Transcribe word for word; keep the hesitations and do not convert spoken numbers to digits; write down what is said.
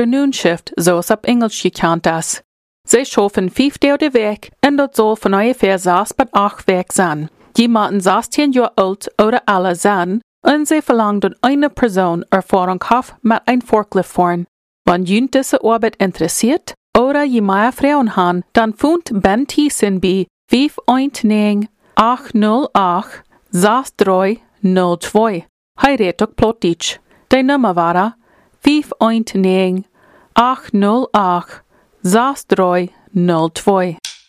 afternoon-shift, zoals op Engels gekend is. Zij schaffen vijf dagen de week en dat zal van ongeveer zes tot acht weken zijn. Je moeten zestien jaar oud oder alle zijn en zij verlangen dat een persoon ervaring heeft met een forklift fahren. Wenn jullie deze arbeid interessiert oder je meer vrouwen hebben, dan fundt Ben Thiessen bij vijf een negen acht nul acht zes drie nul twee. Hij redt ook Plattdeutsch. De nummer waren vijf een negen acht nul acht zes drie nul twee.